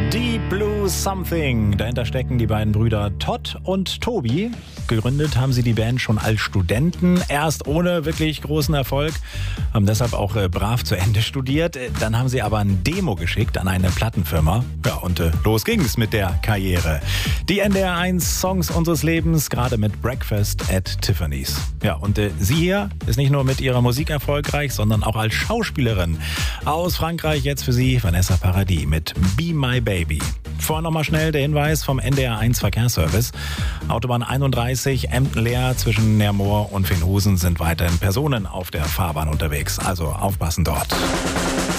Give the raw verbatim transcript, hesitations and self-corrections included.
Deep Blue Something. Dahinter stecken die beiden Brüder Todd und Tobi. Gegründet haben sie die Band schon als Studenten, erst ohne wirklich großen Erfolg, haben deshalb auch äh, brav zu Ende studiert. Dann haben sie aber ein Demo geschickt an eine Plattenfirma. Ja, und äh, los ging's mit der Karriere. Die N D R eins Songs unseres Lebens, gerade mit Breakfast at Tiffany's. Ja, und äh, sie hier ist nicht nur mit ihrer Musik erfolgreich, sondern auch als Schauspielerin. Aus Frankreich jetzt für Sie Vanessa Paradis mit Be My Baby. Vorher nochmal schnell der Hinweis vom N D R eins Verkehrsservice. Autobahn einunddreißig, Emden leer, zwischen Neermoor und Veenhusen sind weiterhin Personen auf der Fahrbahn unterwegs. Also aufpassen dort.